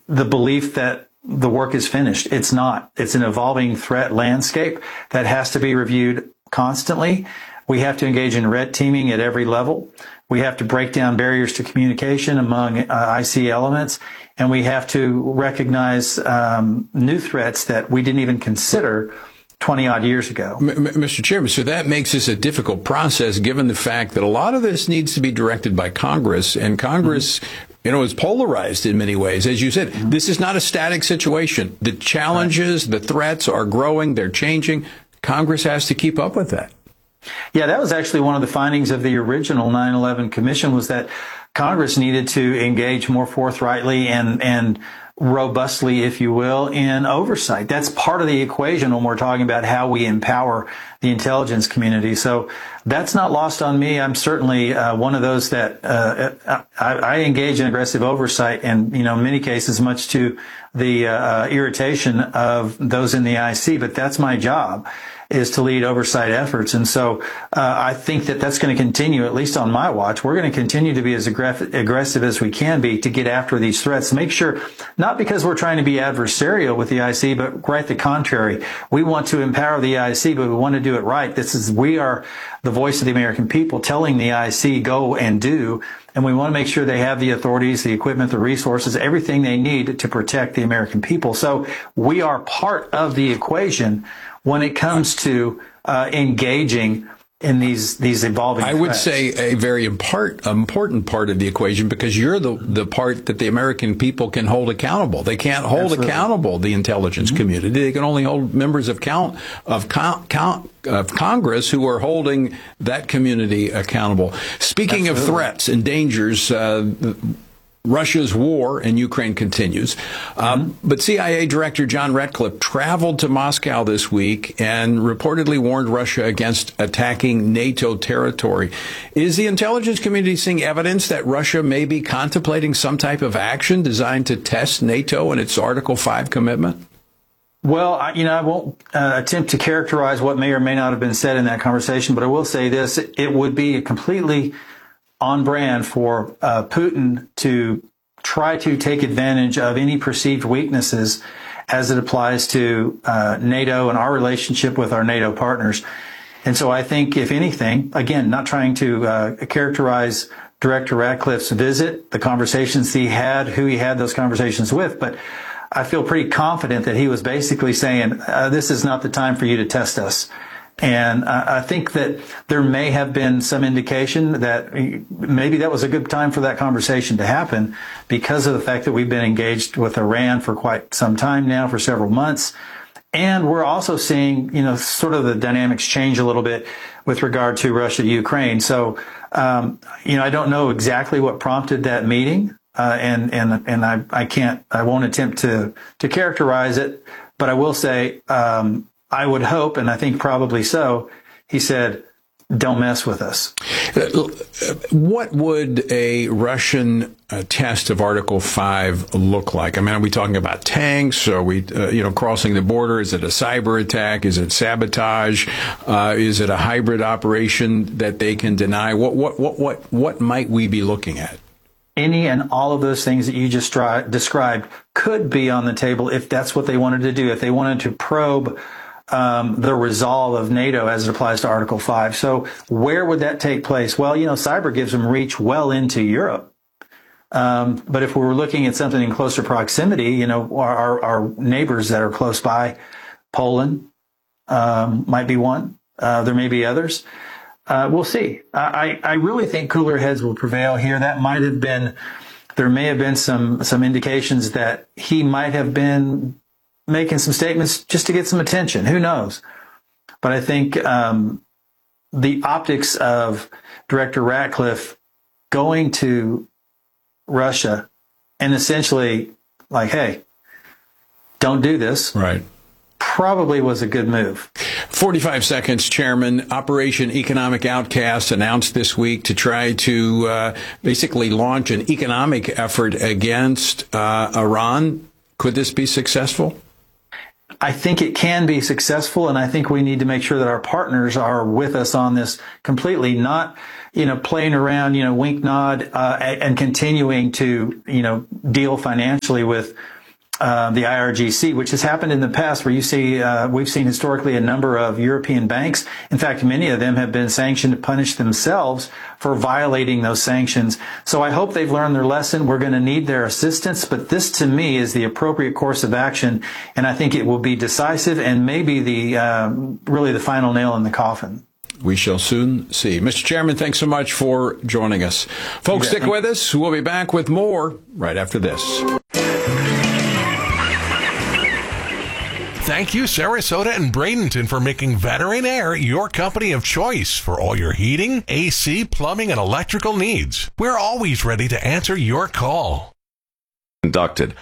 the belief that the work is finished. It's not. It's an evolving threat landscape that has to be reviewed constantly. We have to engage in red teaming at every level. We have to break down barriers to communication among IC elements, and we have to recognize new threats that we didn't even consider 20-odd years ago. Mr. Chairman, so that makes this a difficult process given the fact that a lot of this needs to be directed by Congress, and Congress, is polarized in many ways. As you said, this is not a static situation. The challenges, the threats are growing, they're changing. Congress has to keep up with that. Yeah, that was actually one of the findings of the original 9/11 Commission, was that Congress needed to engage more forthrightly and robustly, if you will, in oversight. That's part of the equation when we're talking about how we empower the intelligence community. So that's not lost on me. I'm certainly one of those that I engage in aggressive oversight, and in many cases, much to the irritation of those in the IC. But that's my job, is to lead oversight efforts. And so I think that that's going to continue, at least on my watch. We're going to continue to be as aggressive as we can be to get after these threats. Make sure, not because we're trying to be adversarial with the IC, but quite the contrary. We want to empower the IC, but we want to do it right. We are the voice of the American people telling the IC go and do. And we want to make sure they have the authorities, the equipment, the resources, everything they need to protect the American people. So we are part of the equation when it comes to engaging in these evolving threats. I would say a very important part of the equation, because you're the part that the American people can hold accountable. They can't hold accountable the intelligence community. They can only hold members of Congress who are holding that community accountable. Speaking of threats and dangers, Russia's war in Ukraine continues. But CIA Director John Ratcliffe traveled to Moscow this week and reportedly warned Russia against attacking NATO territory. Is the intelligence community seeing evidence that Russia may be contemplating some type of action designed to test NATO and its Article 5 commitment? Well, I won't attempt to characterize what may or may not have been said in that conversation, but I will say this. It would be completely on brand for Putin to try to take advantage of any perceived weaknesses as it applies to NATO and our relationship with our NATO partners. And so I think, if anything, again, not trying to characterize Director Ratcliffe's visit, the conversations he had, who he had those conversations with, but I feel pretty confident that he was basically saying, this is not the time for you to test us. And I think that there may have been some indication that maybe that was a good time for that conversation to happen, because of the fact that we've been engaged with Iran for quite some time now, for several months. And we're also seeing, sort of the dynamics change a little bit with regard to Russia, Ukraine. So, I don't know exactly what prompted that meeting. And I won't attempt to characterize it, but I will say, I would hope, and I think probably so, he said, don't mess with us. What would a Russian test of Article 5 look like? I mean, are we talking about tanks? Are we, crossing the border? Is it a cyber attack? Is it sabotage? Is it a hybrid operation that they can deny? What might we be looking at? Any and all of those things that you just described could be on the table if that's what they wanted to do, if they wanted to probe the resolve of NATO as it applies to Article 5. So where would that take place? Well, cyber gives them reach well into Europe. But if we were looking at something in closer proximity, our neighbors that are close by, Poland might be one. There may be others. We'll see. I really think cooler heads will prevail here. There may have been some indications that he might have been making some statements just to get some attention. Who knows? But I think the optics of Director Ratcliffe going to Russia and essentially like, hey, don't do this. Right. Probably was a good move. 45 seconds, Chairman. Operation Economic Outcast announced this week to try to basically launch an economic effort against Iran. Could this be successful? I think it can be successful, and I think we need to make sure that our partners are with us on this completely, not, playing around, wink, nod, and continuing to, deal financially with the IRGC, which has happened in the past where you see, we've seen historically a number of European banks. In fact, many of them have been sanctioned to punish themselves for violating those sanctions. So I hope they've learned their lesson. We're going to need their assistance, but this to me is the appropriate course of action. And I think it will be decisive and maybe really the final nail in the coffin. We shall soon see. Mr. Chairman, thanks so much for joining us. Folks, stick with us. We'll be back with more right after this. Thank you, Sarasota and Bradenton, for making Veteran Air your company of choice for all your heating, AC, plumbing, and electrical needs. We're always ready to answer your call. Conducted,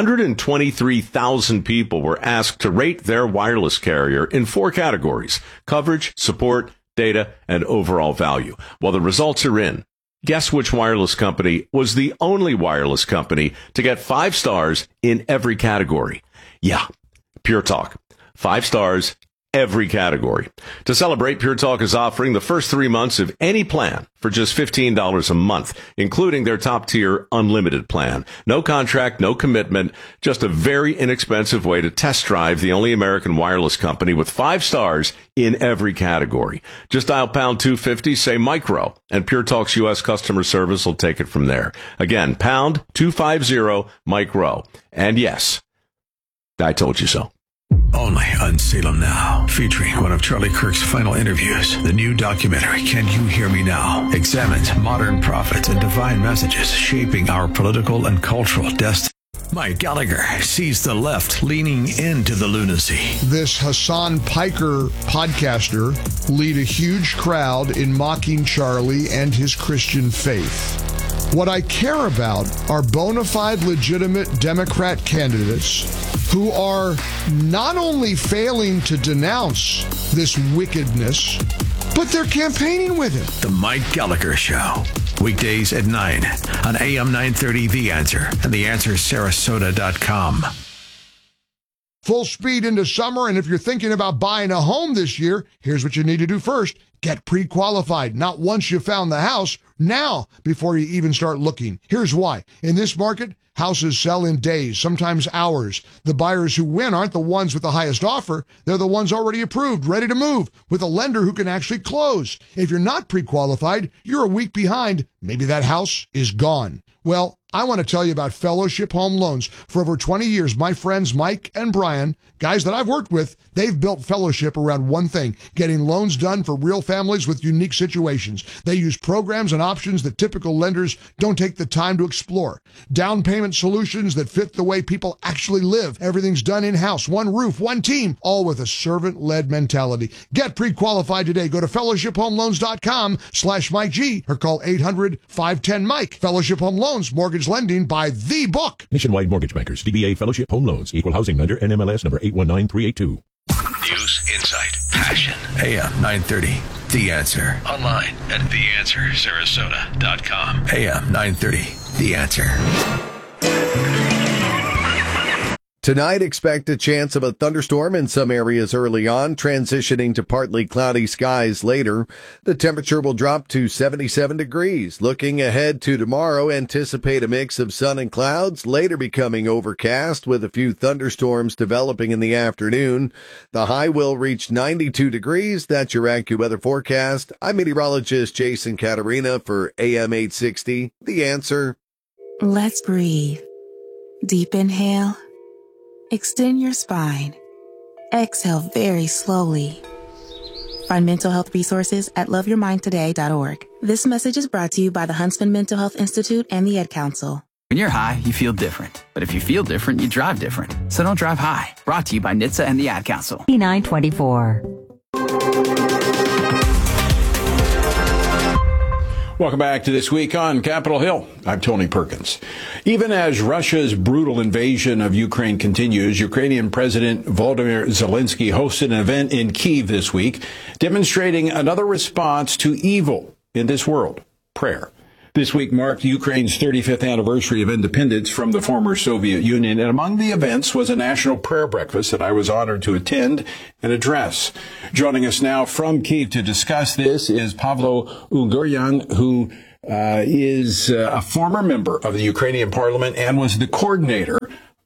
123,000 people were asked to rate their wireless carrier in 4 categories: coverage, support, data, and overall value. Well, the results are in. Guess which wireless company was the only wireless company to get 5 stars in every category? Yeah, Pure Talk. 5 stars, every category. To celebrate, Pure Talk is offering the first 3 months of any plan for just $15 a month, including their top-tier unlimited plan. No contract, no commitment, just a very inexpensive way to test drive the only American wireless company with 5 stars in every category. Just dial pound 250, say micro, and Pure Talk's U.S. customer service will take it from there. Again, pound 250 micro. And yes, I told you so. Only on Salem Now, featuring one of Charlie Kirk's final interviews. The new documentary, Can You Hear Me Now?, examines modern prophets and divine messages shaping our political and cultural destiny. Mike Gallagher sees the left leaning into the lunacy. This Hassan Piker podcaster lead a huge crowd in mocking Charlie and his Christian faith. What I care about are bona fide, legitimate Democrat candidates who are not only failing to denounce this wickedness, but they're campaigning with it. The Mike Gallagher Show. Weekdays at 9 on AM 930 The Answer and TheAnswerSarasota.com. Full speed into summer, and if you're thinking about buying a home this year, here's what you need to do first. Get pre-qualified, not once you found the house, now before you even start looking. Here's why. In this market, houses sell in days, sometimes hours. The buyers who win aren't the ones with the highest offer. They're the ones already approved, ready to move, with a lender who can actually close. If you're not pre-qualified, you're a week behind. Maybe that house is gone. Well, I want to tell you about Fellowship Home Loans. For over 20 years, my friends Mike and Brian, guys that I've worked with, they've built Fellowship around one thing: getting loans done for real families with unique situations. They use programs and options that typical lenders don't take the time to explore. Down payment solutions that fit the way people actually live. Everything's done in-house, one roof, one team, all with a servant-led mentality. Get pre-qualified today. Go to fellowshiphomeloans.com/Mike G or call 800-510-MIKE. Fellowship Home Loans, mortgage lending by the book. Nationwide Mortgage Bankers, DBA Fellowship Home Loans, Equal Housing Lender, NMLS number 819382. News, insight, passion. AM 930, The Answer. Online at TheAnswerSarasota.com. AM 930, The Answer. Tonight, expect a chance of a thunderstorm in some areas early on, transitioning to partly cloudy skies later. The temperature will drop to 77 degrees. Looking ahead to tomorrow, anticipate a mix of sun and clouds, later becoming overcast with a few thunderstorms developing in the afternoon. The high will reach 92 degrees. That's your AccuWeather forecast. I'm meteorologist Jason Catarina for AM 860. The Answer. Let's breathe. Deep inhale. Extend your spine. Exhale very slowly. Find mental health resources at loveyourmindtoday.org. This message is brought to you by the Huntsman Mental Health Institute and the Ed Council. When you're high, you feel different. But if you feel different, you drive different. So don't drive high. Brought to you by NHTSA and the Ad Council. P924. Welcome back to This Week on Capitol Hill. I'm Tony Perkins. Even as Russia's brutal invasion of Ukraine continues, Ukrainian President Volodymyr Zelensky hosted an event in Kyiv this week, demonstrating another response to evil in this world: prayer. This week marked Ukraine's 35th anniversary of independence from the former Soviet Union, and among the events was a national prayer breakfast that I was honored to attend and address. Joining us now from Kyiv to discuss this is Pavlo Unguryan, who is a former member of the Ukrainian parliament and was the coordinator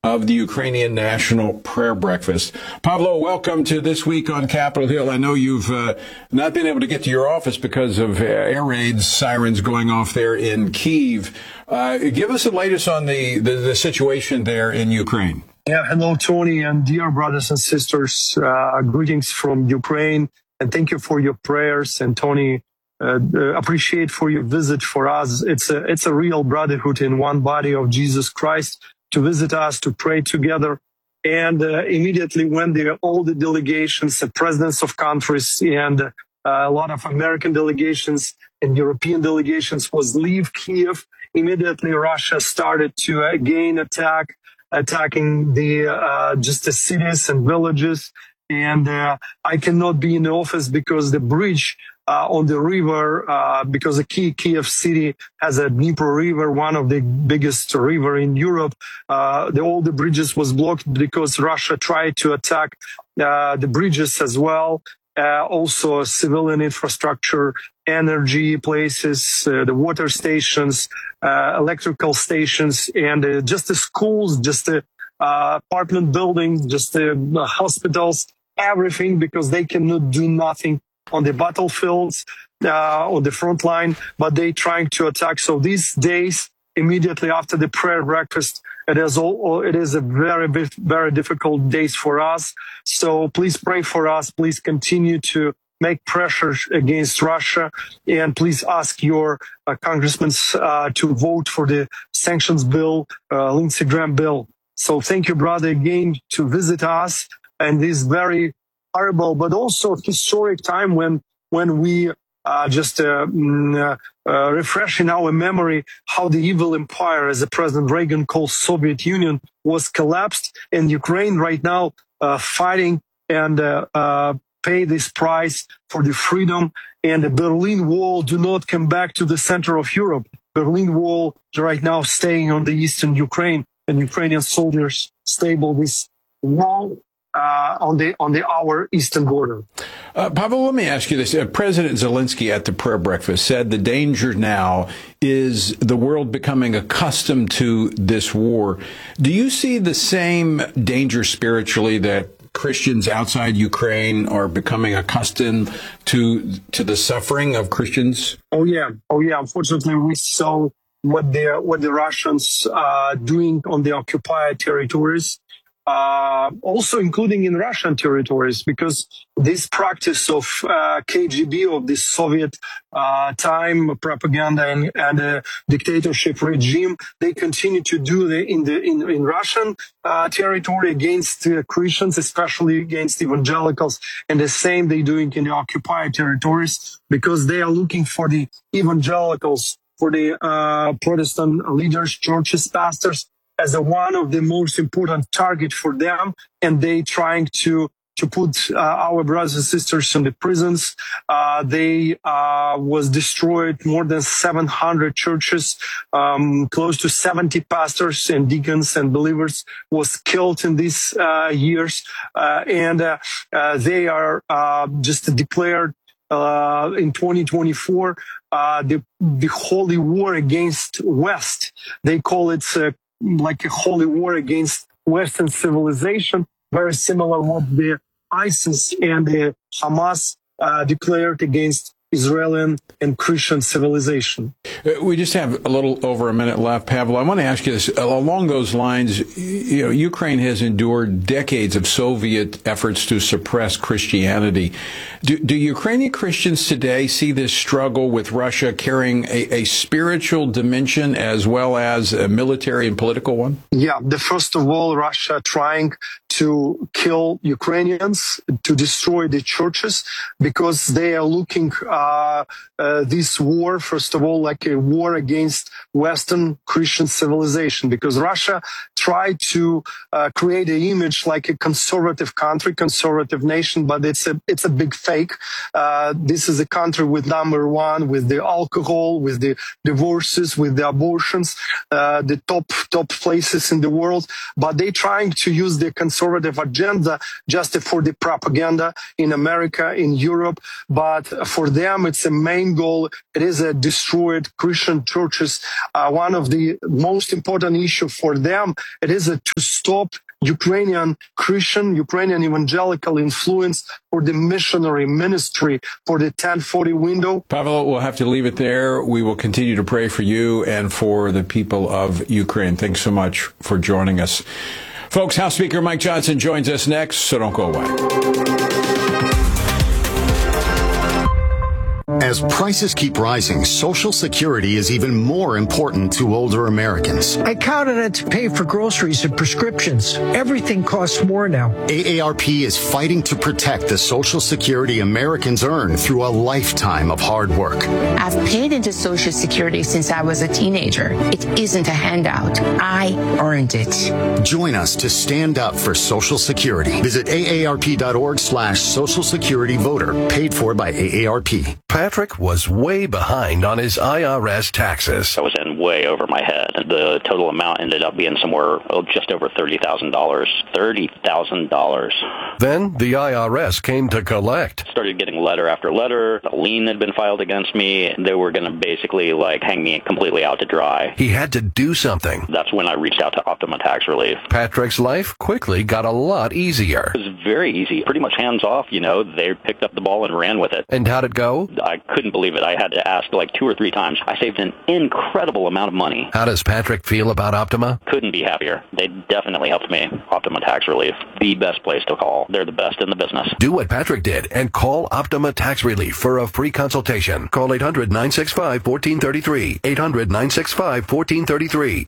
of the Ukrainian National Prayer Breakfast. Pavlo, welcome to This Week on Capitol Hill. I know you've not been able to get to your office because of air raids, sirens going off there in Kyiv. Give us the latest on the situation there in Ukraine. Yeah, hello, Tony, and dear brothers and sisters. Greetings from Ukraine, and thank you for your prayers. And Tony, appreciate for your visit for us. It's a real brotherhood in one body of Jesus Christ to visit us, to pray together. And immediately when all the delegations, the presidents of countries, and a lot of American delegations and European delegations was leave Kyiv, immediately Russia started to again attacking just the cities and villages. And I cannot be in the office because the bridge on the river, because the Kyiv city has a Dnieper River, one of the biggest river in Europe. All the bridges was blocked because Russia tried to attack the bridges as well. Also civilian infrastructure, energy places, the water stations, electrical stations, and just the schools, just the apartment buildings, just the hospitals, everything, because they cannot do nothing on the battlefields, on the front line, but they trying to attack. So these days, immediately after the prayer breakfast, it is a very, very difficult days for us. So please pray for us. Please continue to make pressure against Russia, and please ask your congressmen to vote for the sanctions bill, Lindsey Graham bill. So thank you, brother, again to visit us and this very horrible, but also historic time when we just refresh in our memory how the evil empire, as the President Reagan called Soviet Union, was collapsed, and Ukraine right now fighting and pay this price for the freedom. And the Berlin Wall do not come back to the center of Europe. Berlin Wall right now staying on the eastern Ukraine, and Ukrainian soldiers stable this wall on our eastern border. Pavel, let me ask you this. President Zelensky at the prayer breakfast said the danger now is the world becoming accustomed to this war. Do you see the same danger spiritually that Christians outside Ukraine are becoming accustomed to the suffering of Christians? Oh yeah. Unfortunately, we saw what the Russians are doing on the occupied territories. Also including in Russian territories, because this practice of KGB, of the Soviet time propaganda and dictatorship regime, they continue to do in Russian territory against Christians, especially against evangelicals, and the same they doing in the occupied territories, because they are looking for the evangelicals, for the Protestant leaders, churches, pastors, as one of the most important target for them, and they trying to put our brothers and sisters in the prisons. They was destroyed more than 700 churches, close to 70 pastors and deacons and believers was killed in these years, and they are just declared in 2024 the holy war against West. They call it like a holy war against Western civilization, very similar what the ISIS and the Hamas declared against Israeli and Christian civilization. We just have a little over a minute left, Pavel. I want to ask you this. Along those lines, Ukraine has endured decades of Soviet efforts to suppress Christianity. Do Ukrainian Christians today see this struggle with Russia carrying a spiritual dimension as well as a military and political one? Yeah, first of all, Russia trying to kill Ukrainians, to destroy the churches, because they are looking this war, first of all, like a war against Western Christian civilization, because Russia tried to create an image like a conservative country, conservative nation, but it's a big fake. This is a country with number one, with the alcohol, with the divorces, with the abortions, the top places in the world, but they trying to use the conservative conservative agenda just for the propaganda in America, in Europe. But for them, it's a main goal. It is a destroyed Christian churches. One of the most important issue for them, it is to stop Ukrainian Christian, Ukrainian evangelical influence for the missionary ministry for the 1040 window. Pavel, we'll have to leave it there. We will continue to pray for you and for the people of Ukraine. Thanks so much for joining us. Folks, House Speaker Mike Johnson joins us next, so don't go away. As prices keep rising, Social Security is even more important to older Americans. I count on it to pay for groceries and prescriptions. Everything costs more now. AARP is fighting to protect the Social Security Americans earn through a lifetime of hard work. I've paid into Social Security since I was a teenager. It isn't a handout. I earned it. Join us to stand up for Social Security. Visit aarp.org/Social Security voter. Paid for by AARP. Patrick was way behind on his IRS taxes. I was in way over my head. The total amount ended up being somewhere just over $30,000. $30,000. Then the IRS came to collect. Started getting letter after letter. A lien had been filed against me. They were going to basically hang me completely out to dry. He had to do something. That's when I reached out to Optima Tax Relief. Patrick's life quickly got a lot easier. It was very easy. Pretty much hands off, They picked up the ball and ran with it. And how'd it go? I couldn't believe it. I had to ask 2 or 3 times. I saved an incredible amount of money. How does Patrick feel about Optima? Couldn't be happier. They definitely helped me. Optima Tax Relief, the best place to call. They're the best in the business. Do what Patrick did and call Optima Tax Relief for a free consultation. Call 800-965-1433. 800-965-1433.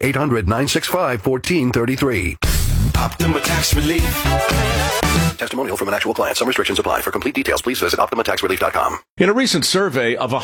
800-965-1433. Optima Tax Relief. Testimonial from an actual client. Some restrictions apply. For complete details, please visit OptimaTaxRelief.com. In a recent survey of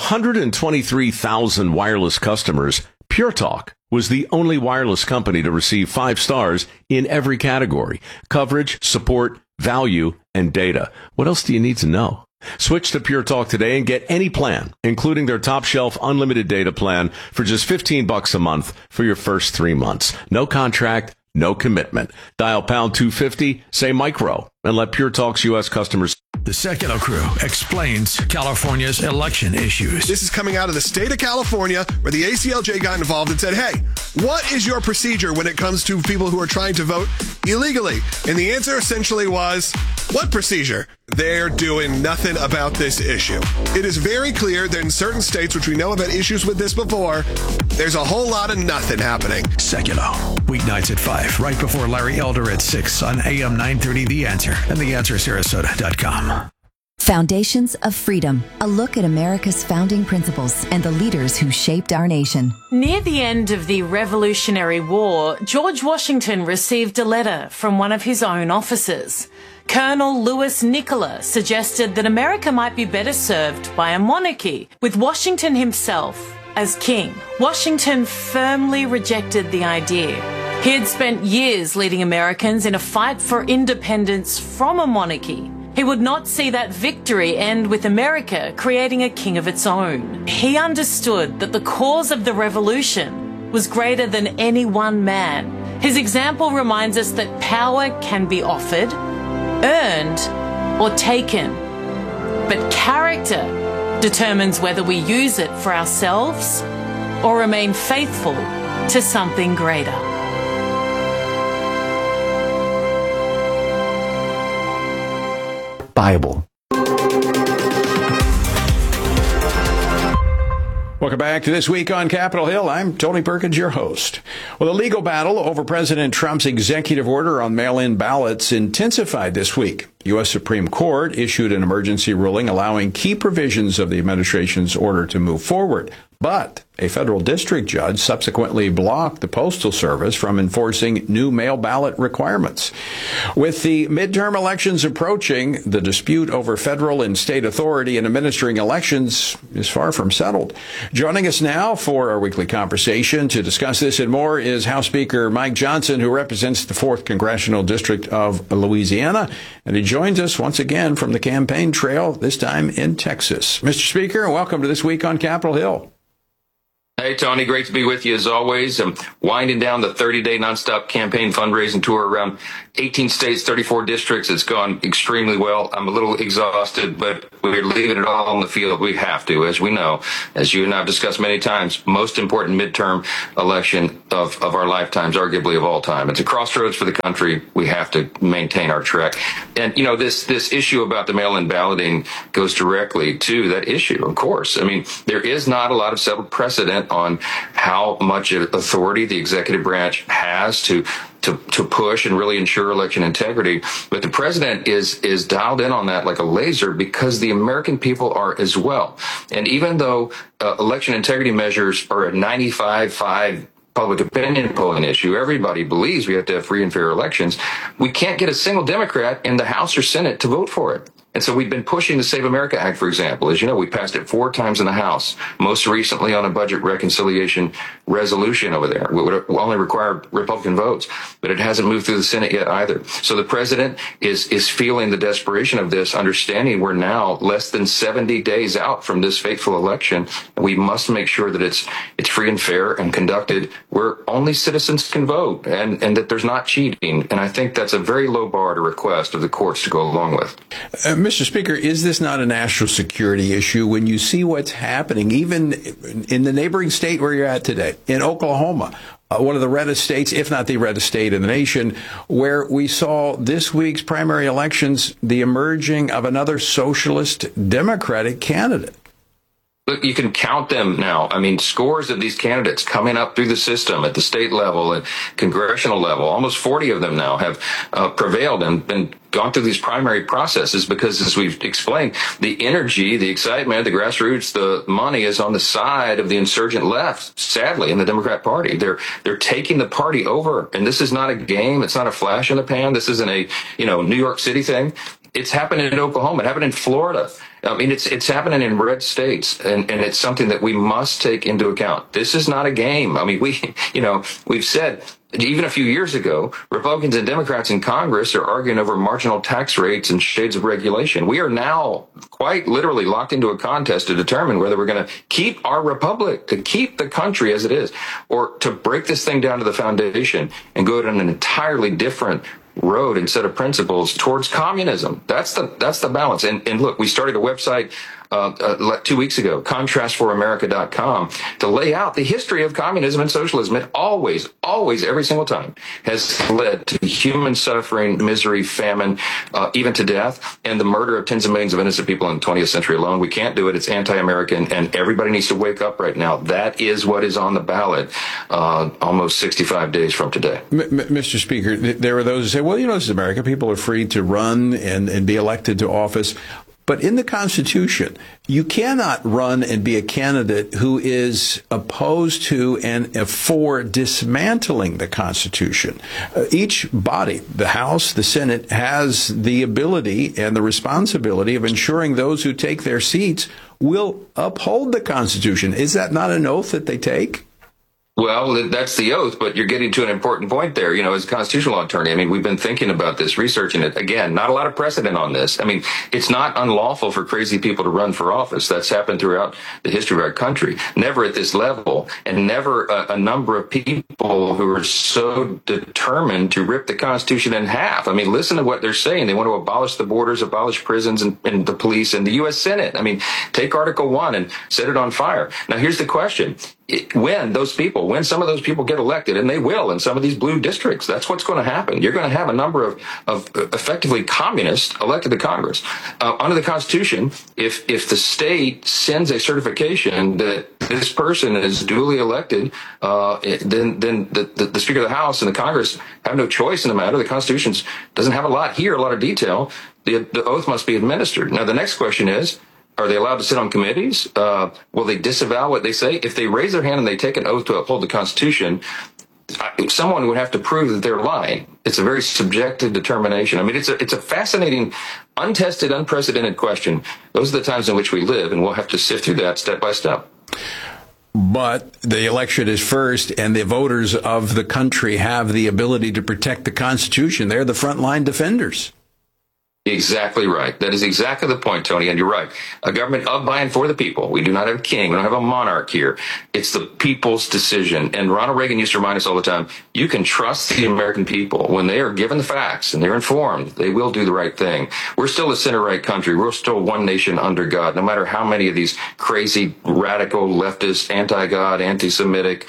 123,000 wireless customers, Pure Talk was the only wireless company to receive 5 stars in every category: coverage, support, value, and data. What else do you need to know? Switch to Pure Talk today and get any plan, including their top shelf unlimited data plan, for just $15 a month for your first 3 months. No contract, no commitment. Dial pound 250, say micro, and let Pure Talk's U.S. customers. The Sekulow Crew explains California's election issues. This is coming out of the state of California, where the ACLJ got involved and said, hey, what is your procedure when it comes to people who are trying to vote illegally? And the answer essentially was, what procedure? They're doing nothing about this issue. It is very clear that in certain states, which we know have had issues with this before, there's a whole lot of nothing happening. Sekulow, weeknights at 5, right before Larry Elder at 6 on AM 930 The Answer and TheAnswerSarasota.com. Foundations of Freedom, a look at America's founding principles and the leaders who shaped our nation. Near the end of the Revolutionary War, George Washington received a letter from one of his own officers. Colonel Louis Nicola suggested that America might be better served by a monarchy, with Washington himself as king. Washington firmly rejected the idea. He had spent years leading Americans in a fight for independence from a monarchy. He would not see that victory end with America creating a king of its own. He understood that the cause of the revolution was greater than any one man. His example reminds us that power can be offered, earned, or taken. But character determines whether we use it for ourselves or remain faithful to something greater. Bible. Welcome back to This Week on Capitol Hill. I'm Tony Perkins, your host. Well, the legal battle over President Trump's executive order on mail-in ballots intensified this week. The U.S. Supreme Court issued an emergency ruling allowing key provisions of the administration's order to move forward. But a federal district judge subsequently blocked the Postal Service from enforcing new mail ballot requirements. With the midterm elections approaching, the dispute over federal and state authority in administering elections is far from settled. Joining us now for our weekly conversation to discuss this and more is House Speaker Mike Johnson, who represents the 4th Congressional District of Louisiana. And he joins us once again from the campaign trail, this time in Texas. Mr. Speaker, welcome to This Week on Capitol Hill. Hey, Tony, great to be with you as always. I'm winding down the 30-day nonstop campaign fundraising tour around 18 states, 34 districts. It's gone extremely well. I'm a little exhausted, but we're leaving it all on the field. We have to, as we know, as you and I have discussed many times, most important midterm election of our lifetimes, arguably of all time. It's a crossroads for the country. We have to maintain our track. And, you know, this issue about the mail-in balloting goes directly to that issue, of course. I mean, there is not a lot of settled precedent on how much authority the executive branch has to push and really ensure election integrity. But the president is dialed in on that like a laser because the American people are as well. And even though election integrity measures are a 95.5 public opinion polling issue, everybody believes we have to have free and fair elections, we can't get a single Democrat in the House or Senate to vote for it. And so we've been pushing the Save America Act, for example. As you know, we passed it 4 times in the House, most recently on a budget reconciliation resolution over there. It would only require Republican votes, but it hasn't moved through the Senate yet either. So the president is feeling the desperation of this, understanding we're now less than 70 days out from this fateful election. We must make sure that it's free and fair and conducted where only citizens can vote and that there's not cheating. And I think that's a very low bar to request of the courts to go along with. Mr. Speaker, is this not a national security issue when you see what's happening, even in the neighboring state where you're at today, in Oklahoma, one of the reddest states, if not the reddest state in the nation, where we saw this week's primary elections, the emerging of another socialist Democratic candidate? Look, you can count them now. I mean, scores of these candidates coming up through the system at the state level and congressional level. Almost 40 of them now have prevailed and been gone through these primary processes because, as we've explained, the energy, the excitement, the grassroots, the money is on the side of the insurgent left, sadly, in the Democrat Party. They're taking the party over. And this is not a game. It's not a flash in the pan. This isn't a, New York City thing. It's happening in Oklahoma. It happened in Florida. I mean, it's happening in red states, and it's something that we must take into account. This is not a game. I mean, we've said even a few years ago, Republicans and Democrats in Congress are arguing over marginal tax rates and shades of regulation. We are now quite literally locked into a contest to determine whether we're going to keep our republic, to keep the country as it is, or to break this thing down to the foundation and go down an entirely different road and set of principles towards communism. That's the balance. And look, we started a website 2 weeks ago, contrastforamerica.com, to lay out the history of communism and socialism. It always, every single time has led to human suffering, misery, famine, even to death, and the murder of tens of millions of innocent people in the 20th century alone. We can't do it. It's anti-American, and everybody needs to wake up right now. That is what is on the ballot almost 65 days from today. Mr. Speaker, there are those who say, well, this is America. People are free to run and be elected to office. But in the Constitution, you cannot run and be a candidate who is opposed to and for dismantling the Constitution. Each body, the House, the Senate, has the ability and the responsibility of ensuring those who take their seats will uphold the Constitution. Is that not an oath that they take? Well, that's the oath, but you're getting to an important point there. As a constitutional attorney, I mean, we've been thinking about this, researching it. Again, not a lot of precedent on this. I mean, it's not unlawful for crazy people to run for office. That's happened throughout the history of our country. Never at this level, and never a number of people who are so determined to rip the Constitution in half. I mean, listen to what they're saying. They want to abolish the borders, abolish prisons and the police and the U.S. Senate. I mean, take Article 1 and set it on fire. Now, here's the question. When some of those people get elected, and they will in some of these blue districts, that's what's going to happen. You're going to have a number of effectively communists elected to Congress. Under the Constitution, if the state sends a certification that this person is duly elected, then the Speaker of the House and the Congress have no choice in the matter. The Constitution doesn't have a lot of detail. The oath must be administered. Now, the next question is, are they allowed to sit on committees? Will they disavow what they say? If they raise their hand and they take an oath to uphold the Constitution, someone would have to prove that they're lying. It's a very subjective determination. I mean, it's a fascinating, untested, unprecedented question. Those are the times in which we live, and we'll have to sift through that step by step. But the election is first, and the voters of the country have the ability to protect the Constitution. They're the frontline defenders. Exactly right. That is exactly the point, Tony. And you're right. A government of, by, and for the people. We do not have a king. We don't have a monarch here. It's the people's decision. And Ronald Reagan used to remind us all the time, you can trust the American people. When they are given the facts and they're informed, they will do the right thing. We're still a center-right country. We're still one nation under God, no matter how many of these crazy, radical, leftist, anti-God, anti-Semitic,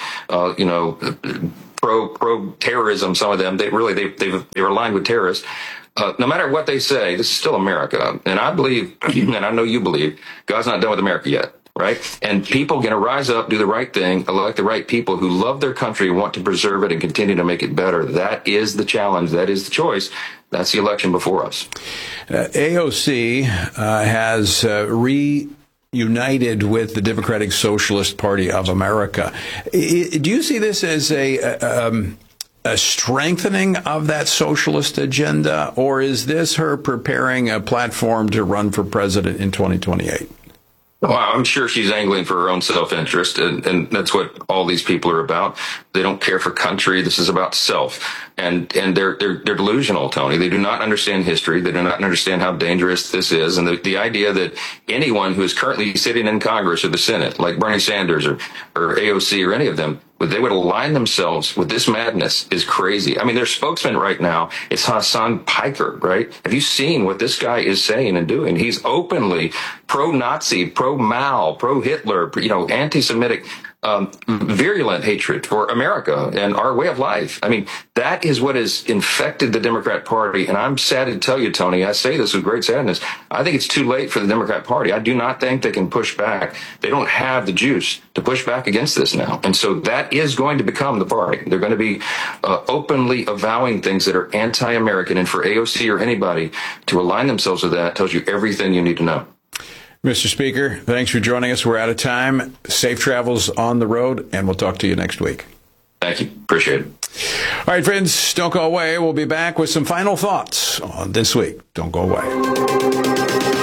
pro-terrorism, some of them, they're aligned with terrorists. No matter what they say, this is still America. And I believe, and I know you believe, God's not done with America yet, right? And people are going to rise up, do the right thing, elect the right people who love their country, want to preserve it, and continue to make it better. That is the challenge. That is the choice. That's the election before us. AOC has reunited with the Democratic Socialist Party of America. Do you see this as a strengthening of that socialist agenda, or is this her preparing a platform to run for president in 2028? Well, I'm sure she's angling for her own self-interest, and that's what all these people are about. They don't care for country. This is about self. And they're delusional, Tony. They do not understand history. They do not understand how dangerous this is. And the idea that anyone who is currently sitting in Congress or the Senate, like Bernie Sanders or AOC or any of them, they would align themselves with this madness is crazy. I mean, their spokesman right now is Hassan Piker, right? Have you seen what this guy is saying and doing? He's openly pro-Nazi, pro-Mao, pro-Hitler, anti-Semitic, virulent hatred for America and our way of life. I mean, that is what has infected the Democrat Party. And I'm sad to tell you, Tony, I say this with great sadness. I think it's too late for the Democrat Party. I do not think they can push back. They don't have the juice to push back against this now. And so that is going to become the party. They're going to be openly avowing things that are anti-American. And for AOC or anybody to align themselves with that tells you everything you need to know. Mr. Speaker, thanks for joining us. We're out of time. Safe travels on the road, and we'll talk to you next week. Thank you. Appreciate it. All right, friends, don't go away. We'll be back with some final thoughts on This Week. Don't go away.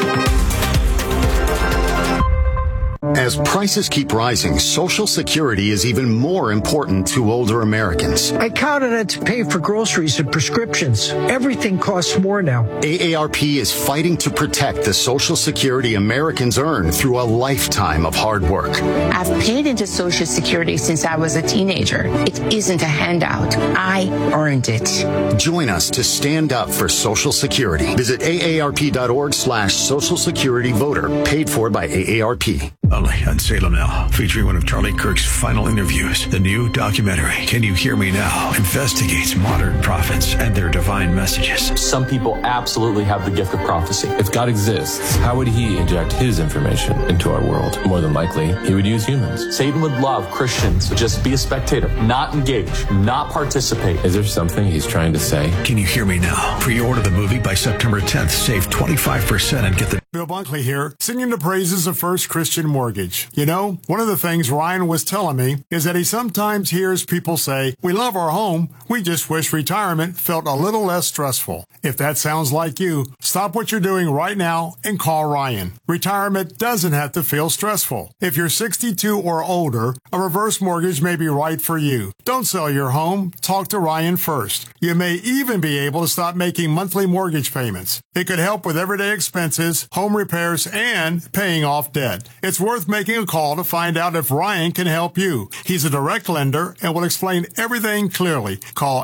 As prices keep rising, Social Security is even more important to older Americans. I count on it to pay for groceries and prescriptions. Everything costs more now. AARP is fighting to protect the Social Security Americans earn through a lifetime of hard work. I've paid into Social Security since I was a teenager. It isn't a handout. I earned it. Join us to stand up for Social Security. Visit aarp.org/Social Security Voter. Paid for by AARP. Only on Salem Now, featuring one of Charlie Kirk's final interviews. The new documentary, Can You Hear Me Now?, investigates modern prophets and their divine messages. Some people absolutely have the gift of prophecy. If God exists, how would he inject his information into our world? More than likely, he would use humans. Satan would love Christians to just be a spectator, not engage, not participate. Is there something he's trying to say? Can You Hear Me Now? Pre-order the movie by September 10th. Save 25% and get the... Bill Bunkley here, singing the praises of First Christian Mortgage. You know, one of the things Ryan was telling me is that he sometimes hears people say, we love our home, we just wish retirement felt a little less stressful. If that sounds like you, stop what you're doing right now and call Ryan. Retirement doesn't have to feel stressful. If you're 62 or older, a reverse mortgage may be right for you. Don't sell your home, talk to Ryan first. You may even be able to stop making monthly mortgage payments. It could help with everyday expenses, home repairs, and paying off debt. It's worth making a call to find out if Ryan can help you. He's a direct lender and will explain everything clearly. Call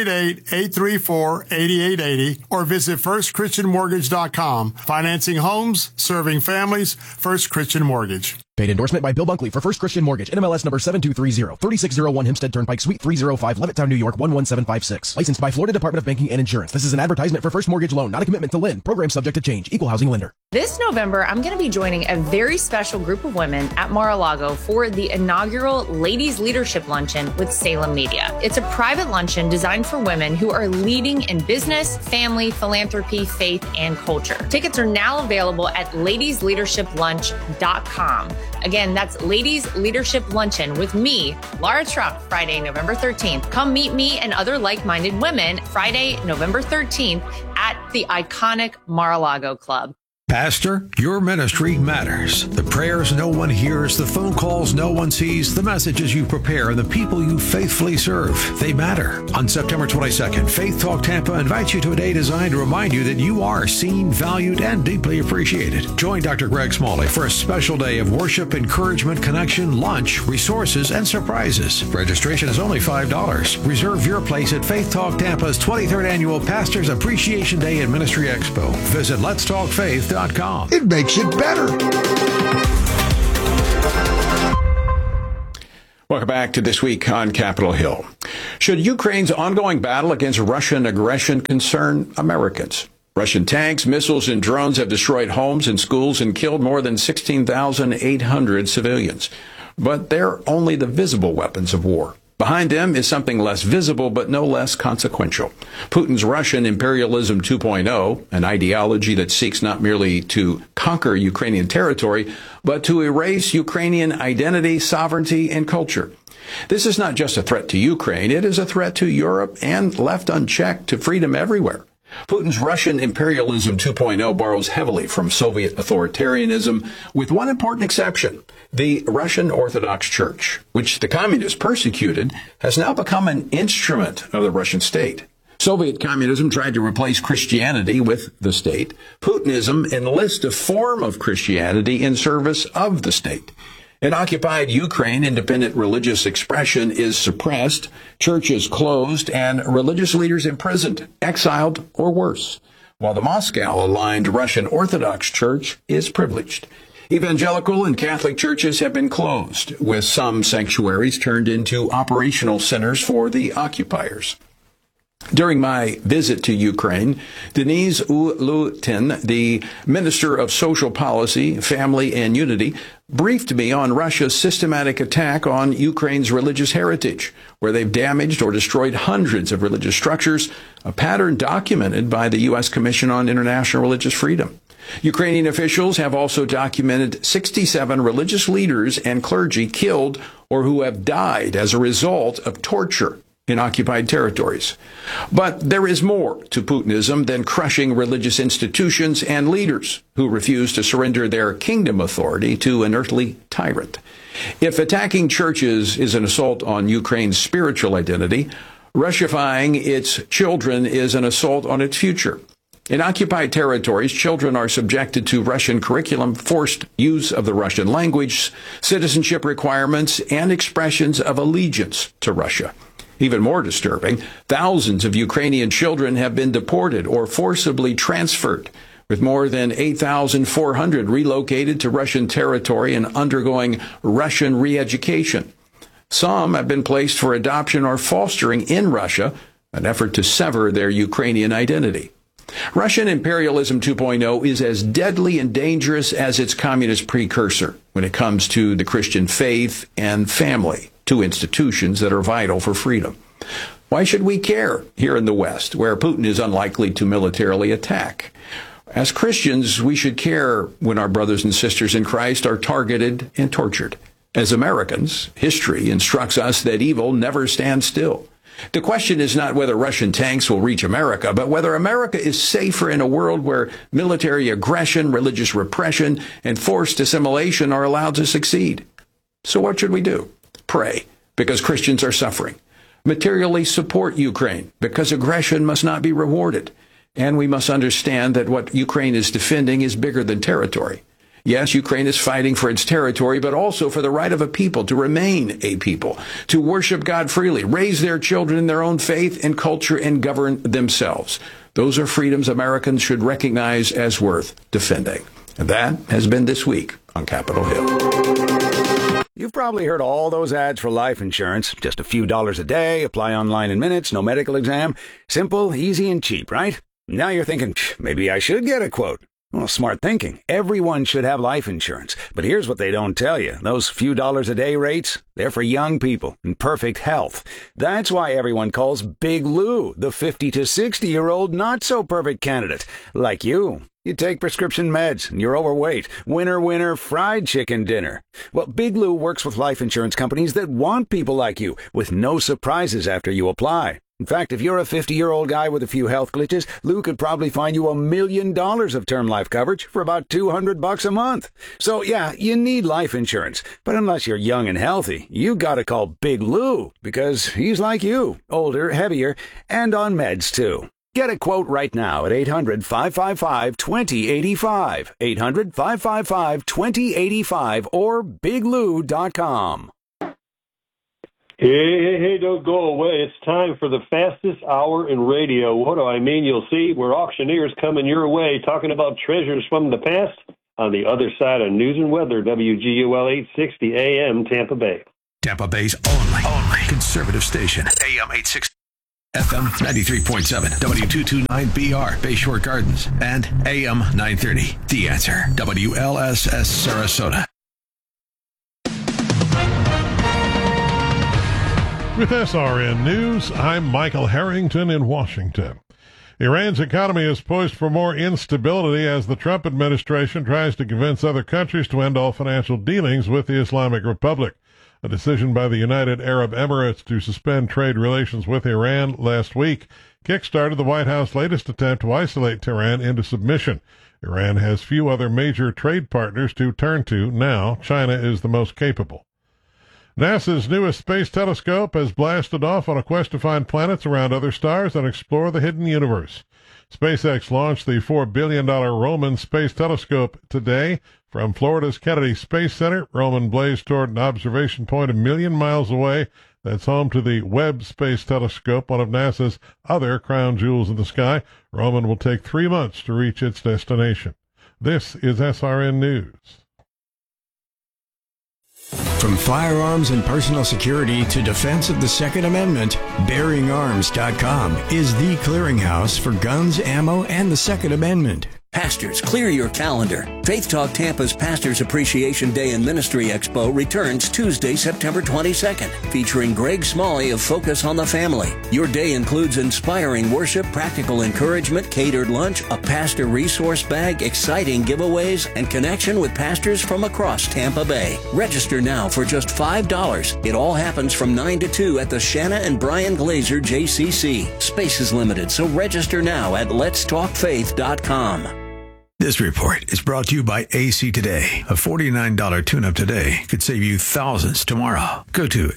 888-834-8880 or visit firstchristianmortgage.com. Financing homes, serving families, First Christian Mortgage. Paid endorsement by Bill Bunkley for First Christian Mortgage, NMLS number 7230, 3601 Hempstead Turnpike, Suite 305, Levittown, New York 11756. Licensed by Florida Department of Banking and Insurance. This is an advertisement for First Mortgage Loan, not a commitment to lend. Program subject to change. Equal housing lender. This November, I'm going to be joining a very special group of women at Mar-a-Lago for the inaugural Ladies Leadership Luncheon with Salem Media. It's a private luncheon designed for women who are leading in business, family, philanthropy, faith, and culture. Tickets are now available at ladiesleadershiplunch.com. Again, that's Ladies Leadership Luncheon with me, Laura Trump, Friday, November 13th. Come meet me and other like-minded women Friday, November 13th at the iconic Mar-a-Lago Club. Pastor, your ministry matters. The prayers no one hears, the phone calls no one sees, the messages you prepare, and the people you faithfully serve, they matter. On September 22nd, Faith Talk Tampa invites you to a day designed to remind you that you are seen, valued, and deeply appreciated. Join Dr. Greg Smalley for a special day of worship, encouragement, connection, lunch, resources, and surprises. Registration is only $5. Reserve your place at Faith Talk Tampa's 23rd Annual Pastors Appreciation Day and Ministry Expo. Visit letstalkfaith.com. It makes it better. Welcome back to This Week on Capitol Hill. Should Ukraine's ongoing battle against Russian aggression concern Americans? Russian tanks, missiles, and drones have destroyed homes and schools and killed more than 16,800 civilians. But they're only the visible weapons of war. Behind them is something less visible but no less consequential. Putin's Russian imperialism 2.0, an ideology that seeks not merely to conquer Ukrainian territory, but to erase Ukrainian identity, sovereignty, and culture. This is not just a threat to Ukraine, it is a threat to Europe and, left unchecked, to freedom everywhere. Putin's Russian imperialism 2.0 borrows heavily from Soviet authoritarianism, with one important exception. The Russian Orthodox Church, which the communists persecuted, has now become an instrument of the Russian state. Soviet communism tried to replace Christianity with the state. Putinism enlists a form of Christianity in service of the state. In occupied Ukraine, independent religious expression is suppressed, churches closed, and religious leaders imprisoned, exiled, or worse, while the Moscow-aligned Russian Orthodox Church is privileged. Evangelical and Catholic churches have been closed, with some sanctuaries turned into operational centers for the occupiers. During my visit to Ukraine, Denise Ulutin, the Minister of Social Policy, Family, and Unity, briefed me on Russia's systematic attack on Ukraine's religious heritage, where they've damaged or destroyed hundreds of religious structures, a pattern documented by the U.S. Commission on International Religious Freedom. Ukrainian officials have also documented 67 religious leaders and clergy killed or who have died as a result of torture in occupied territories. But there is more to Putinism than crushing religious institutions and leaders who refuse to surrender their kingdom authority to an earthly tyrant. If attacking churches is an assault on Ukraine's spiritual identity, Russifying its children is an assault on its future. In occupied territories, children are subjected to Russian curriculum, forced use of the Russian language, citizenship requirements, and expressions of allegiance to Russia. Even more disturbing, thousands of Ukrainian children have been deported or forcibly transferred, with more than 8,400 relocated to Russian territory and undergoing Russian re-education. Some have been placed for adoption or fostering in Russia, an effort to sever their Ukrainian identity. Russian imperialism 2.0 is as deadly and dangerous as its communist precursor when it comes to the Christian faith and family, two institutions that are vital for freedom. Why should we care here in the West, where Putin is unlikely to militarily attack? As Christians, we should care when our brothers and sisters in Christ are targeted and tortured. As Americans, history instructs us that evil never stands still. The question is not whether Russian tanks will reach America, but whether America is safer in a world where military aggression, religious repression, and forced assimilation are allowed to succeed. So what should we do? Pray, because Christians are suffering. Materially support Ukraine, because aggression must not be rewarded. And we must understand that what Ukraine is defending is bigger than territory. Yes, Ukraine is fighting for its territory, but also for the right of a people to remain a people, to worship God freely, raise their children in their own faith and culture, and govern themselves. Those are freedoms Americans should recognize as worth defending. And that has been This Week on Capitol Hill. You've probably heard all those ads for life insurance. Just a few dollars a day, apply online in minutes, no medical exam. Simple, easy, and cheap, right? Now you're thinking, maybe I should get a quote. Well, smart thinking. Everyone should have life insurance. But here's what they don't tell you. Those few dollars a day rates, they're for young people in perfect health. That's why everyone calls Big Lou the 50 to 60-year-old not-so-perfect candidate. Like you. You take prescription meds, and you're overweight. Winner, winner, fried chicken dinner. Well, Big Lou works with life insurance companies that want people like you, with no surprises after you apply. In fact, if you're a 50-year-old guy with a few health glitches, Lou could probably find you $1 million of term life coverage for about $200 a month. So yeah, you need life insurance. But unless you're young and healthy, you gotta call Big Lou, because he's like you, older, heavier, and on meds too. Get a quote right now at 800-555-2085, 800-555-2085, or biglou.com. Hey, don't go away. It's time for the fastest hour in radio. What do I mean? You'll see. We're auctioneers coming your way, talking about treasures from the past on the other side of news and weather, WGUL 860 AM, Tampa Bay. Tampa Bay's only conservative station. AM 860. FM 93.7, W229BR, Bayshore Gardens, and AM 930. The Answer, WLSS Sarasota. With SRN News, I'm Michael Harrington in Washington. Iran's economy is poised for more instability as the Trump administration tries to convince other countries to end all financial dealings with the Islamic Republic. A decision by the United Arab Emirates to suspend trade relations with Iran last week kickstarted the White House's latest attempt to isolate Tehran into submission. Iran has few other major trade partners to turn to now. China is the most capable. NASA's newest space telescope has blasted off on a quest to find planets around other stars and explore the hidden universe. SpaceX launched the $4 billion Roman Space Telescope today from Florida's Kennedy Space Center. Roman blazed toward an observation point 1 million miles away that's home to the Webb Space Telescope, one of NASA's other crown jewels in the sky. Roman will take 3 months to reach its destination. This is SRN News. From firearms and personal security to defense of the Second Amendment, BearingArms.com is the clearinghouse for guns, ammo, and the Second Amendment. Pastors, clear your calendar. Faith Talk Tampa's Pastors Appreciation Day and Ministry Expo returns Tuesday, September 22nd, featuring Greg Smalley of Focus on the Family. Your day includes inspiring worship, practical encouragement, catered lunch, a pastor resource bag, exciting giveaways, and connection with pastors from across Tampa Bay. Register now for just $5. It all happens from 9 to 2 at the Shanna and Brian Glazer JCC. Space is limited, so register now at letstalkfaith.com. This report is brought to you by AC Today. A $49 tune-up today could save you thousands tomorrow. Go to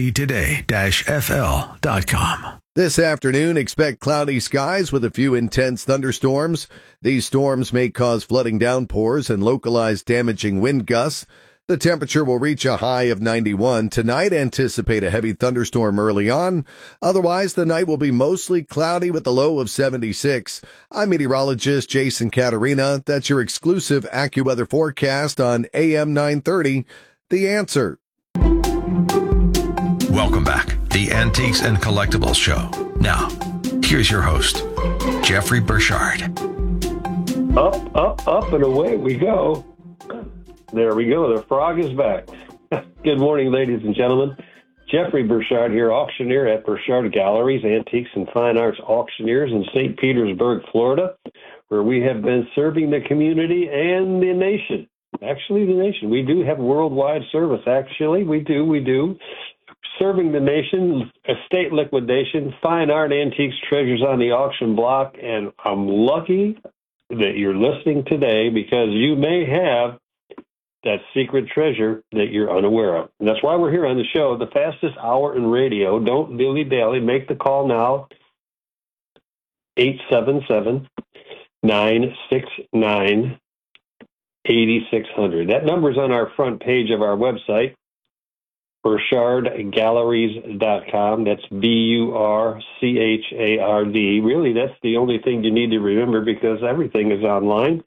actoday-fl.com. This afternoon, expect cloudy skies with a few intense thunderstorms. These storms may cause flooding downpours and localized damaging wind gusts. The temperature will reach a high of 91. Tonight, anticipate a heavy thunderstorm early on. Otherwise, the night will be mostly cloudy with a low of 76. I'm meteorologist Jason Caterina. That's your exclusive AccuWeather forecast on AM 930. The Answer. Welcome back. The Antiques and Collectibles Show. Now, here's your host, Jeffrey Burchard. Up, up, up, and away we go. There we go. The frog is back. Good morning, ladies and gentlemen. Jeffrey Burchard here, auctioneer at Burchard Galleries, Antiques and Fine Arts Auctioneers in St. Petersburg, Florida, where we have been serving the community and the nation. Actually, the nation. We do have worldwide service. Actually, we do. Serving the nation, estate liquidation, fine art, antiques, treasures on the auction block. And I'm lucky that you're listening today because you may have that secret treasure that you're unaware of. And that's why we're here on the show, the fastest hour in radio. Don't dilly-dally. Make the call now, 877-969-8600. That number's on our front page of our website, BurchardGalleries.com. That's BurChard. Really, that's the only thing you need to remember because everything is online.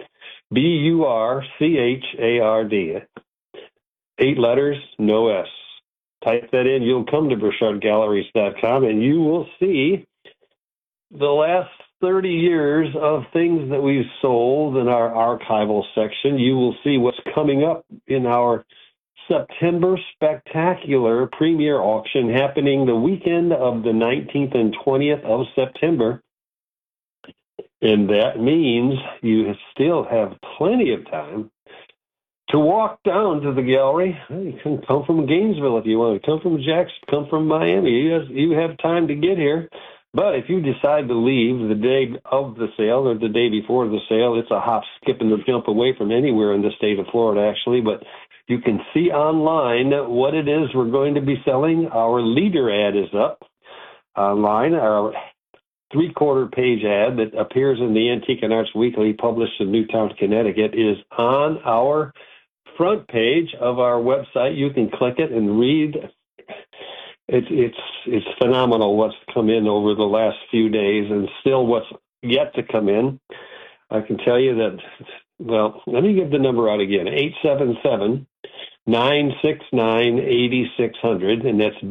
BurChard. 8 letters, no S. Type that in. You'll come to BurchardGalleries.com, and you will see the last 30 years of things that we've sold in our archival section. You will see what's coming up in our September Spectacular Premier Auction happening the weekend of the 19th and 20th of September. And that means you still have plenty of time to walk down to the gallery. You can come from Gainesville if you want to. Come from Jackson, come from Miami. You have time to get here. But if you decide to leave the day of the sale or the day before the sale, it's a hop, skip, and a jump away from anywhere in the state of Florida, actually. But you can see online what it is we're going to be selling. Our leader ad is up online. Our 3/4 page ad that appears in the Antique and Arts Weekly, published in Newtown, Connecticut, is on our front page of our website. You can click it and read. It's phenomenal what's come in over the last few days, and still what's yet to come in. I can tell you that, well, let me give the number out again, 877-969-8600, and that's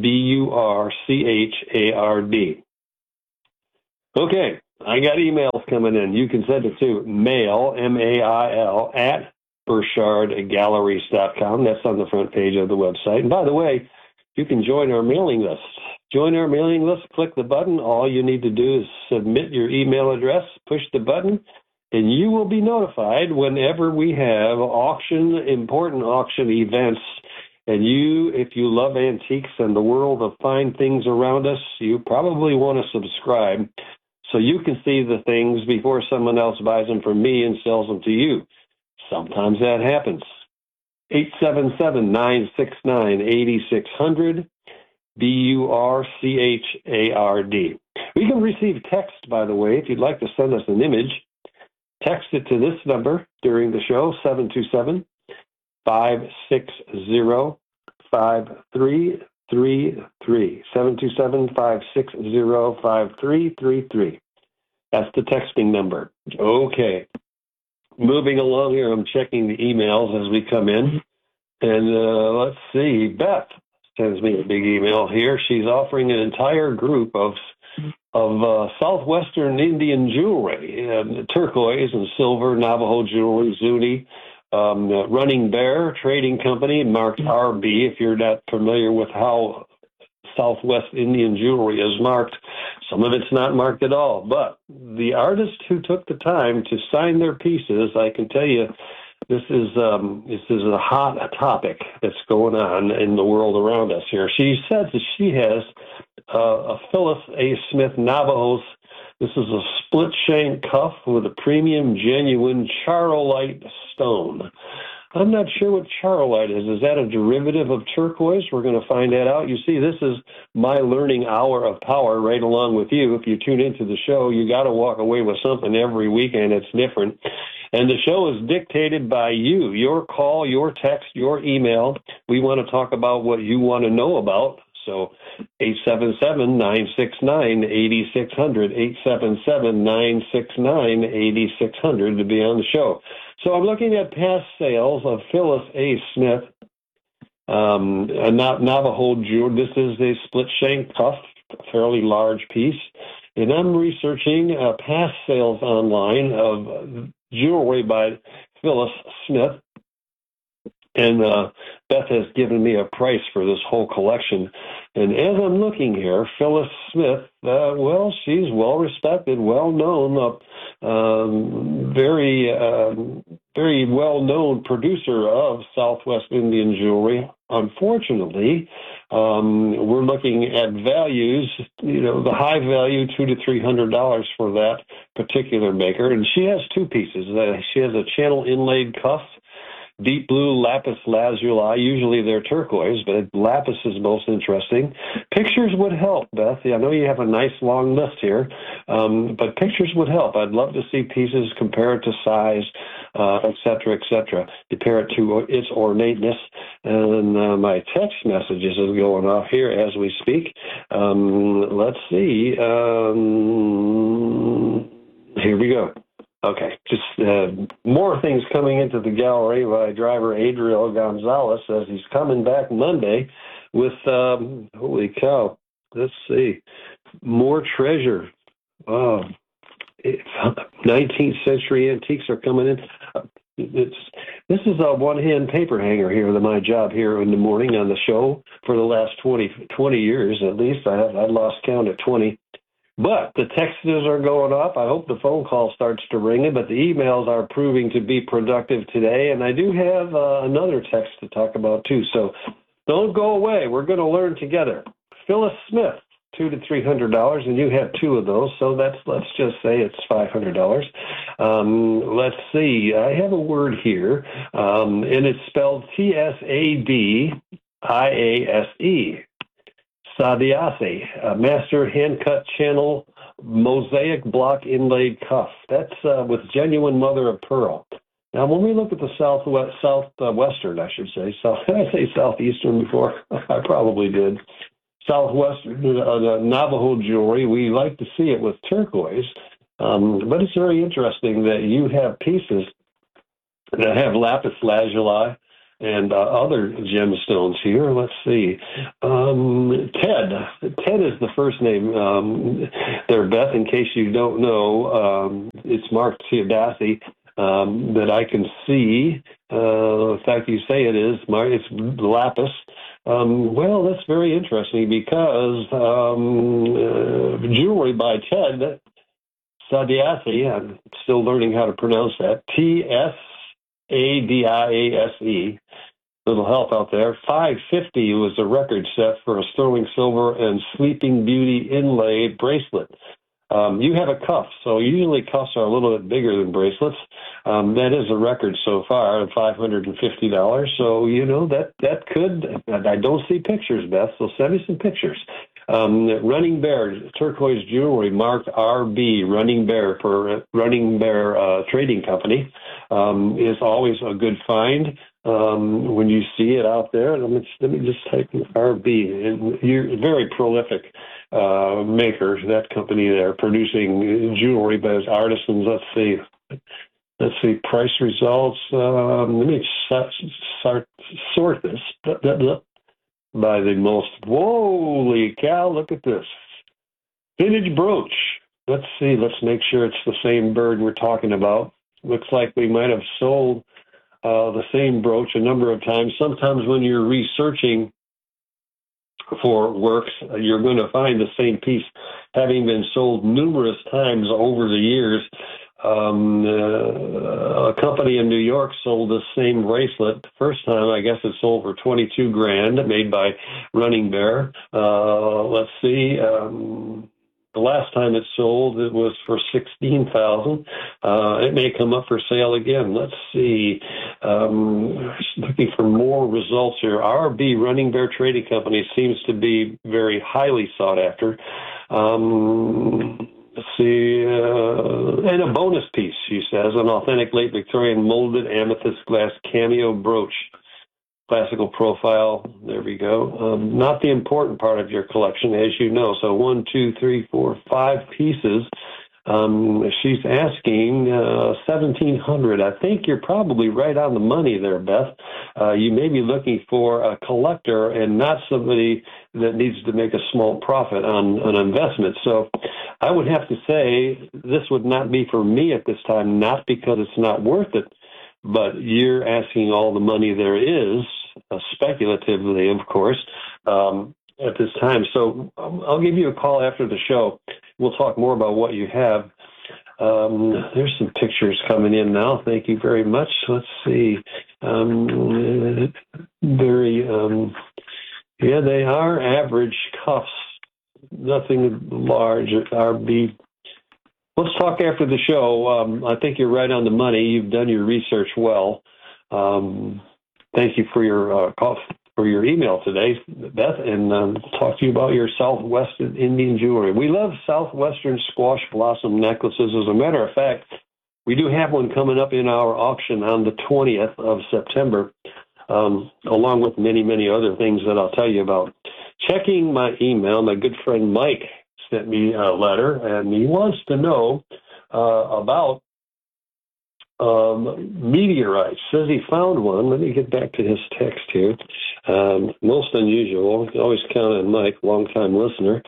BURCHARD. Okay, I got emails coming in. You can send it to mail, MAIL, at BurchardGalleries.com. That's on the front page of the website. And by the way, you can join our mailing list. Join our mailing list, click the button. All you need to do is submit your email address, push the button, and you will be notified whenever we have important auction events. And if you love antiques and the world of fine things around us, you probably want to subscribe so you can see the things before someone else buys them from me and sells them to you. Sometimes that happens. 877-969-8600, BURCHARD. We can receive text, by the way, if you'd like to send us an image. Text it to this number during the show, 727-560-5333, 727-560-5333. That's the texting number. Okay. Moving along here, I'm checking the emails as we come in. And let's see, Beth sends me a big email here. She's offering an entire group of Southwestern Indian jewelry, turquoise and silver, Navajo jewelry, Zuni, Running Bear Trading Company, marked RB. If you're not familiar with how Southwest Indian jewelry is marked, some of it's not marked at all. But the artists who took the time to sign their pieces, I can tell you, this is a hot topic that's going on in the world around us here. She says that she has a Phyllis A. Smith Navajos. This is a split shank cuff with a premium genuine charolite stone. I'm not sure what charolite is. Is that a derivative of turquoise? We're going to find that out. You see, this is my learning hour of power right along with you. If you tune into the show, you got to walk away with something every weekend. It's different. And the show is dictated by you, your call, your text, your email. We want to talk about what you want to know about. So 877-969-8600, 877-969-8600 to be on the show. So I'm looking at past sales of Phyllis A. Smith, a Navajo jewel. This is a split shank cuff, a fairly large piece. And I'm researching past sales online of jewelry by Phyllis Smith. And Beth has given me a price for this whole collection. And as I'm looking here, Phyllis Smith, well, she's well-respected, well-known, very well-known producer of Southwest Indian jewelry. Unfortunately, we're looking at values, the high value, $200 to $300 for that particular maker. And she has two pieces. She has a channel inlaid cuff, deep blue lapis lazuli. Usually they're turquoise, but lapis is most interesting. Pictures would help, Beth. I know you have a nice long list here, but pictures would help. I'd love to see pieces, compare it to size, et cetera, compare it to its ornateness. And my text messages are going off here as we speak. Let's see. Here we go. Okay, just more things coming into the gallery by driver Adriel Gonzalez says he's coming back Monday with, holy cow, let's see, more treasure. Wow, 19th century antiques are coming in. This is a one-hand paper hanger here, my job here in the morning on the show for the last 20 years at least. I lost count at 20. But the texts are going up. I hope the phone call starts to ring, but the emails are proving to be productive today. And I do have another text to talk about, too. So don't go away. We're going to learn together. Phyllis Smith, $200 to $300, and you have two of those, so let's just say it's $500. Let's see. I have a word here, and it's spelled Tsadiase. Sadiase, a master hand-cut channel mosaic block inlaid cuff. That's with genuine mother of pearl. Now, when we look at the southwestern, I should say, did I say southeastern before? I probably did. Southwestern Navajo jewelry, we like to see it with turquoise, but it's very interesting that you have pieces that have lapis lazuli and other gemstones here. Let's see. Ted is the first name there, Beth, in case you don't know. It's Mark Tsadiase that I can see. In fact, you say it is. It's lapis. Well, that's very interesting because jewelry by Ted Sadiase, I'm still learning how to pronounce that, Tsadiase. Little help out there. $550 was the record set for a sterling silver and Sleeping Beauty inlaid bracelet. You have a cuff, so usually cuffs are a little bit bigger than bracelets. That is a record so far of $550. So, that could, I don't see pictures, Beth, so send me some pictures. Running Bear turquoise jewelry marked RB, Running Bear for Running Bear Trading Company, is always a good find. When you see it out there, let me just type in RB. You're very prolific maker, that company there, producing jewelry by its artisans. Let's see, price results. Let me sort this by the most. Holy cow, look at this. Vintage brooch. Let's see, let's make sure it's the same bird we're talking about. Looks like we might have sold the same brooch a number of times. Sometimes when you're researching for works, you're going to find the same piece having been sold numerous times over the years. A company in New York sold the same bracelet. The first time, I guess it sold for $22,000, made by Running Bear. Let's see. The last time it sold, it was for $16,000. It may come up for sale again. Let's see. Looking for more results here. RB, Running Bear Trading Company, seems to be very highly sought after. Let's see. And a bonus piece, she says, an authentic late Victorian molded amethyst glass cameo brooch. Classical profile. There we go. Not the important part of your collection, as you know. So 1, 2, 3, 4, 5 pieces. She's asking $1,700. I think you're probably right on the money there, Beth. You may be looking for a collector and not somebody that needs to make a small profit on an investment. So I would have to say this would not be for me at this time, not because it's not worth it, but you're asking all the money there is, speculatively, of course, at this time. So I'll give you a call after the show. We'll talk more about what you have. There's some pictures coming in now. Thank you very much. Let's see. They are average cuffs. Nothing large. RB. Let's talk after the show. I think you're right on the money. You've done your research well. Thank you for your call, for your email today, Beth, and talk to you about your Southwestern Indian jewelry. We love Southwestern squash blossom necklaces. As a matter of fact, we do have one coming up in our auction on the 20th of September, along with many, many other things that I'll tell you about. Checking my email, my good friend Mike sent me a letter, and he wants to know about meteorites. Says he found one. Let me get back to his text here. Most unusual. Always count on Mike, longtime listener.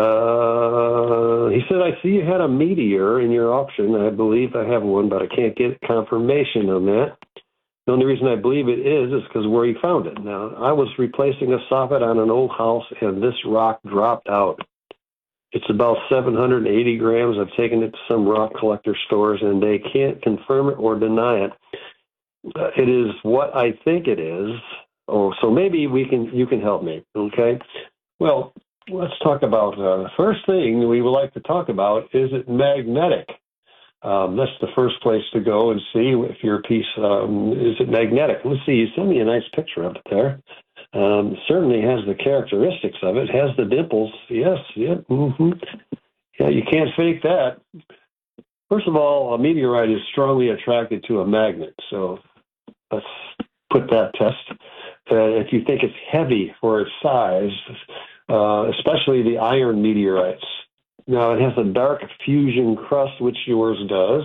He said, I see you had a meteor in your auction. I believe I have one, but I can't get confirmation on that. The only reason I believe it is because where he found it. Now, I was replacing a soffit on an old house, and this rock dropped out. It's about 780 grams. I've taken it to some rock collector stores, and they can't confirm it or deny it. It is what I think it is. Oh, so maybe you can help me, okay? Well, let's talk about the first thing we would like to talk about. Is it magnetic? That's the first place to go and see if your piece is it magnetic. Let's see. You sent me a nice picture of it there. Certainly has the characteristics of it. Has the dimples. Yes. Yep. Mm-hmm. Yeah, you can't fake that. First of all, a meteorite is strongly attracted to a magnet. So let's put that test. If you think it's heavy for its size, especially the iron meteorites. Now, it has a dark fusion crust, which yours does.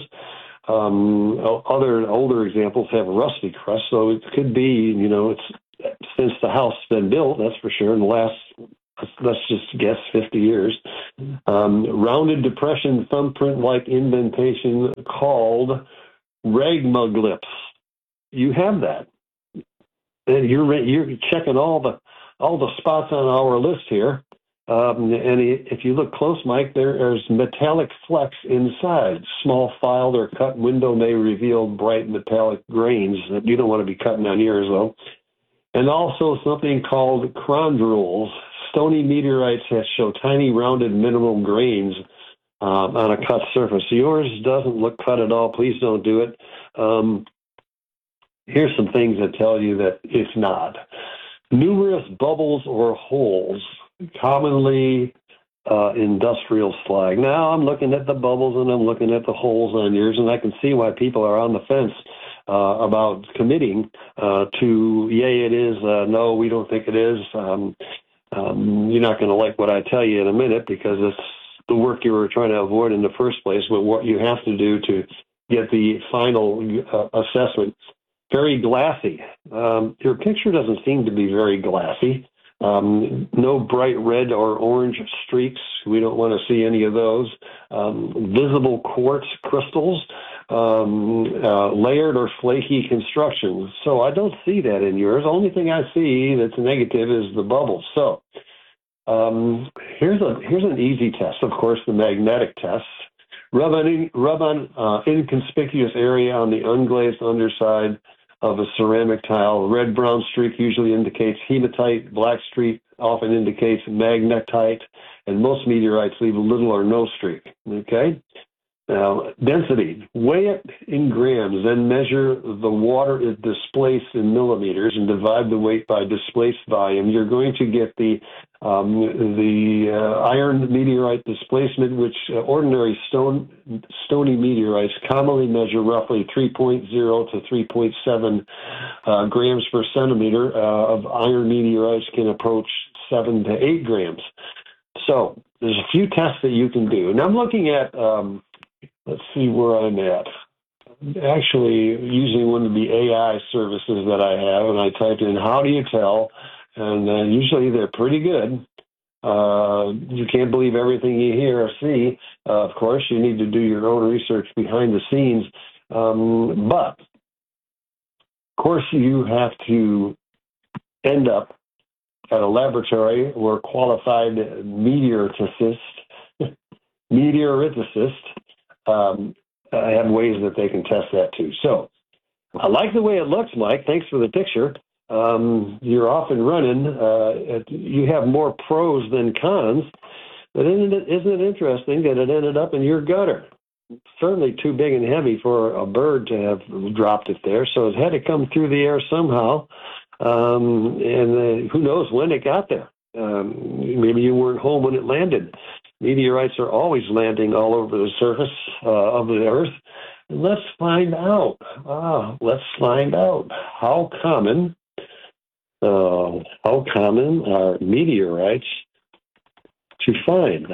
Other older examples have rusty crust, so it could be, it's since the house has been built, that's for sure, in the last, let's just guess, 50 years. Rounded depression thumbprint-like indentation called ragmaglyphs. You have that. And you're checking all the spots on our list here. And if you look close, Mike, there's metallic flecks inside. Small filed or cut window may reveal bright metallic grains that you don't want to be cutting on yours, though. And also something called chondrules. Stony meteorites that show tiny rounded minimal grains on a cut surface. Yours doesn't look cut at all. Please don't do it. Here's some things that tell you that it's not. Numerous bubbles or holes, commonly industrial slag. Now I'm looking at the bubbles and I'm looking at the holes on yours, and I can see why people are on the fence about committing to, yay, it is, no, we don't think it is. You're not going to like what I tell you in a minute because it's the work you were trying to avoid in the first place, but what you have to do to get the final assessment. Very glassy. Your picture doesn't seem to be very glassy. No bright red or orange streaks. We don't want to see any of those. Visible quartz crystals, layered or flaky construction. So I don't see that in yours. The only thing I see that's negative is the bubbles. So here's an easy test. Of course, the magnetic test. Rub on inconspicuous area on the unglazed underside of a ceramic tile. Red-brown streak usually indicates hematite. Black streak often indicates magnetite. And most meteorites leave little or no streak. Okay? Now, density. Weigh it in grams, then measure the water it displaced in millimeters and divide the weight by displaced volume. You're going to get the iron meteorite displacement, which ordinary stony meteorites commonly measure roughly 3.0 to 3.7 grams per centimeter. Of iron meteorites can approach 7 to 8 grams. So there's a few tests that you can do. And I'm looking at, let's see where I'm at. Actually, using one of the AI services that I have, and I typed in, how do you tell? And usually they're pretty good. You can't believe everything you hear or see. Of course, you need to do your own research behind the scenes. But, of course, you have to end up at a laboratory where qualified meteoriticists have ways that they can test that too. So I like the way it looks, Mike. Thanks for the picture. You're off and running. You have more pros than cons. But isn't it interesting that it ended up in your gutter? Certainly too big and heavy for a bird to have dropped it there. So it had to come through the air somehow. And who knows when it got there. Maybe you weren't home when it landed. Meteorites are always landing all over the surface of the Earth. Let's find out. Let's find out how common are meteorites to find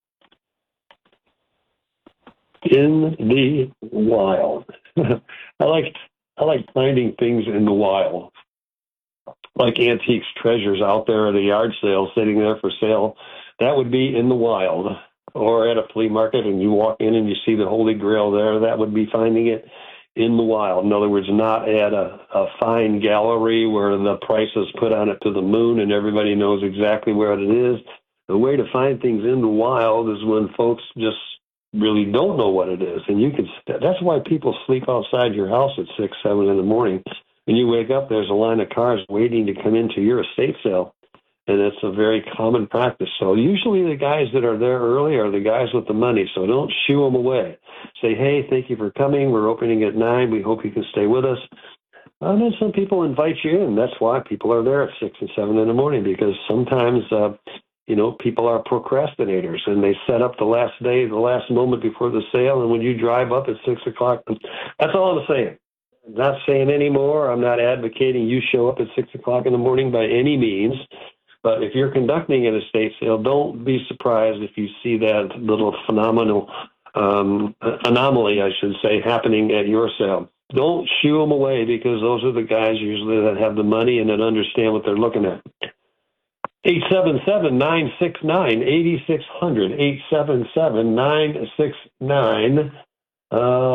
in the wild. I like finding things in the wild, like antiques, treasures out there at a yard sale, sitting there for sale. That would be in the wild, or at a flea market, and you walk in and you see the Holy Grail there. That would be finding it in the wild. In other words, not at a fine gallery where the price is put on it to the moon and everybody knows exactly where it is. The way to find things in the wild is when folks just really don't know what it is. And that's why people sleep outside your house at 6, 7 in the morning. When you wake up, there's a line of cars waiting to come into your estate sale. And it's a very common practice. So usually the guys that are there early are the guys with the money. So don't shoo them away. Say, hey, thank you for coming. We're opening at 9. We hope you can stay with us. And then some people invite you in. That's why people are there at 6 and 7 in the morning, because sometimes, people are procrastinators and they set up the last day, the last moment before the sale. And when you drive up at 6 o'clock, that's all I'm saying. I'm not saying anymore. I'm not advocating you show up at 6 o'clock in the morning by any means. But if you're conducting an estate sale, don't be surprised if you see that little phenomenal anomaly, I should say, happening at your sale. Don't shoo them away, because those are the guys usually that have the money and that understand what they're looking at. 877-969-8600, 877-969.